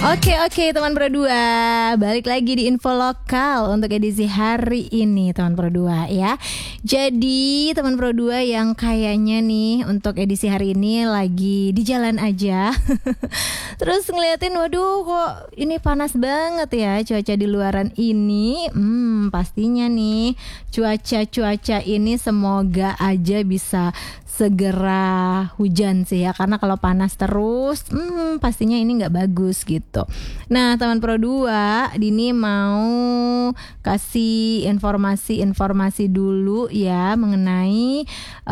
Oke teman Pro 2, balik lagi di info lokal untuk edisi hari ini teman Pro 2 ya. Jadi teman Pro 2 yang kayaknya nih untuk edisi hari ini lagi di jalan aja terus ngeliatin waduh kok ini panas banget ya cuaca di luaran ini. Pastinya nih cuaca ini semoga aja bisa segera hujan sih ya, karena kalau panas terus pastinya ini nggak bagus gitu. Nah teman Pro 2, Dini mau kasih informasi dulu ya mengenai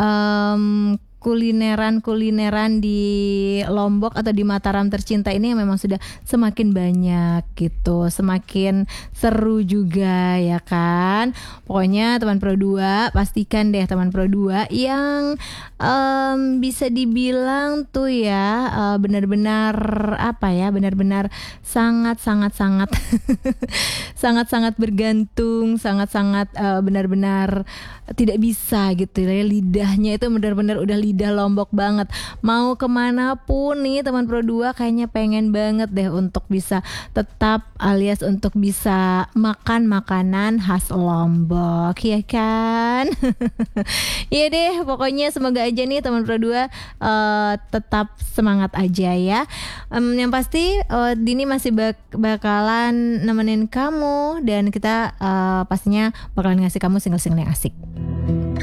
kulineran di Lombok atau di Mataram tercinta ini yang memang sudah semakin banyak gitu, semakin seru juga ya kan. Pokoknya teman Pro 2 pastikan deh teman Pro 2 yang bisa dibilang tuh ya benar-benar sangat sangat bergantung, benar-benar tidak bisa gitu ya, lidahnya itu benar-benar udah lidah Lombok banget. Mau kemana pun nih teman Pro 2 kayaknya pengen banget deh untuk bisa tetap alias untuk bisa makan makanan khas Lombok ya kan. Iya deh, pokoknya semoga aja nih teman Pro 2 tetap semangat aja ya. Yang pasti Dini masih bakalan nemenin kamu dan kita pastinya bakalan ngasih kamu single-single yang asik.